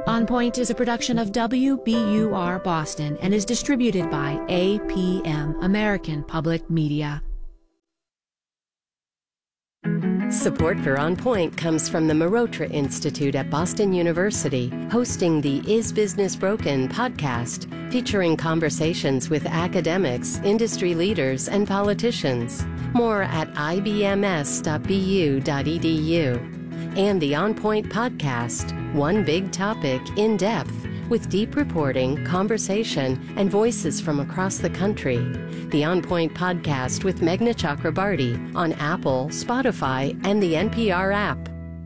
On Point is a production of WBUR Boston and is distributed by APM, American Public Media. Support for On Point comes from the Marotra Institute at Boston University, hosting the Is Business Broken podcast, featuring conversations with academics, industry leaders, and politicians. More at ibms.bu.edu. And the On Point podcast, one big topic in depth, with deep reporting, conversation, and voices from across the country. The On Point podcast with Meghna Chakrabarty on Apple, Spotify, and the NPR app.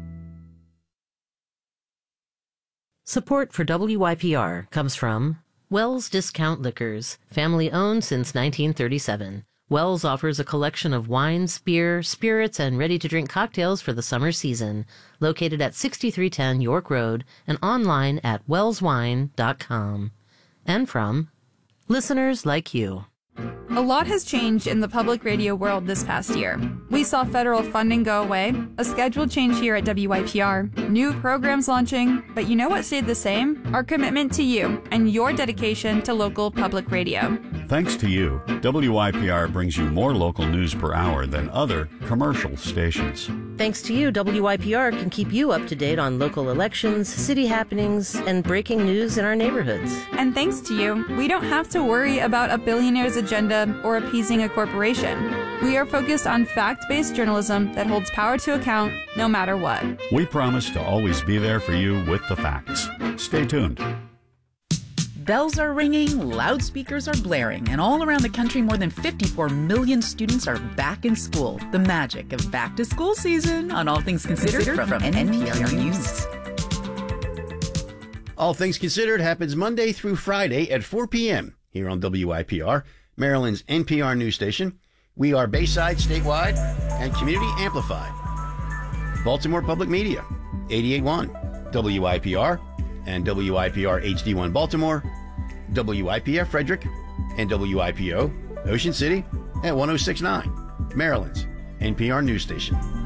Support for WYPR comes from Wells Discount Liquors, family owned since 1937. Wells offers a collection of wines, beer, spirits, and ready-to-drink cocktails for the summer season. Located at 6310 York Road and online at wellswine.com. And from listeners like you. A lot has changed in the public radio world this past year. We saw federal funding go away, a schedule change here at WYPR, new programs launching, but you know what stayed the same? Our commitment to you and your dedication to local public radio. Thanks to you, WYPR brings you more local news per hour than other commercial stations. Thanks to you, WYPR can keep you up to date on local elections, city happenings, and breaking news in our neighborhoods. And thanks to you, we don't have to worry about a billionaire's agenda or appeasing a corporation. We are focused on fact-based journalism that holds power to account no matter what. We promise to always be there for you with the facts. Stay tuned. Bells are ringing, loudspeakers are blaring, and all around the country, more than 54 million students are back in school. The magic of back-to-school season on All Things Considered from NPR News. All Things Considered happens Monday through Friday at 4 p.m. here on WYPR, Maryland's NPR news station. We are Bayside, statewide, and community amplified. Baltimore Public Media, 88.1 WYPR, and WYPR HD1 Baltimore, WYPF Frederick, and WIPO Ocean City at 106.9, Maryland's NPR news station.